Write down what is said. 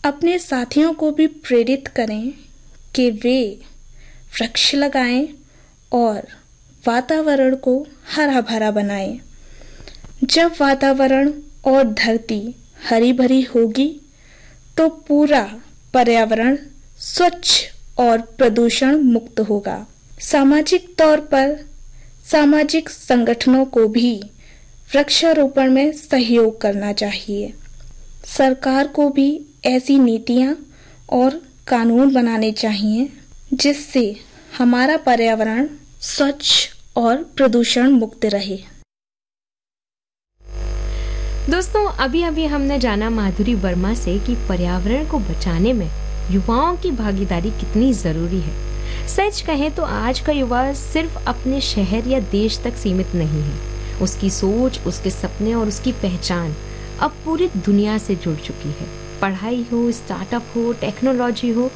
अपने साथियों को भी प्रेरित करें कि वे वृक्ष लगाएं और वातावरण को हरा भरा बनाएं। जब वातावरण और धरती हरी भरी होगी तो पूरा पर्यावरण स्वच्छ और प्रदूषण मुक्त होगा। सामाजिक तौर पर सामाजिक संगठनों को भी वृक्षारोपण में सहयोग करना चाहिए। सरकार को भी ऐसी नीतियां और कानून बनाने चाहिए जिससे हमारा पर्यावरण स्वच्छ और प्रदूषण मुक्त रहे। दोस्तों, अभी अभी हमने जाना माधुरी वर्मा से कि पर्यावरण को बचाने में युवाओं की भागीदारी कितनी जरूरी है। सच कहें तो आज का युवा सिर्फ अपने शहर या देश तक सीमित नहीं है। उसकी सोच, उसके सपने और उसकी पहचान अब पूरी दुनिया से जुड़ चुकी है। पढ़ाई हो, स्टार्टअप हो, टेक्नोलॉजी हो,